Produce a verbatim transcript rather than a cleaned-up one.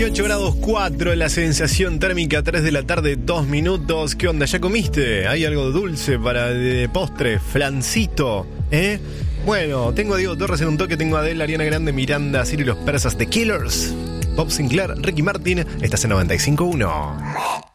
ocho grados cuatro, la sensación térmica tres de la tarde, dos minutos. ¿Qué onda? ¿Ya comiste? ¿Hay algo dulce para de postre? ¿Flancito? ¿Eh? Bueno, tengo a Diego Torres en un toque, tengo a Adele, Ariana Grande, Miranda, Siri y los Persas, The Killers, Bob Sinclair, Ricky Martin. Estás en noventa y cinco punto uno.